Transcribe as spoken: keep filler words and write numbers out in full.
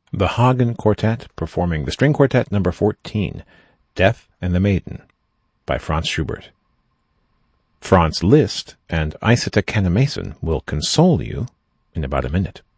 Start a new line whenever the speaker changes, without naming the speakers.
The Hagen Quartet performing the String Quartet number fourteen, Death and the Maiden, by Franz Schubert. Franz Liszt and Isata Kannemason will console you in about a minute.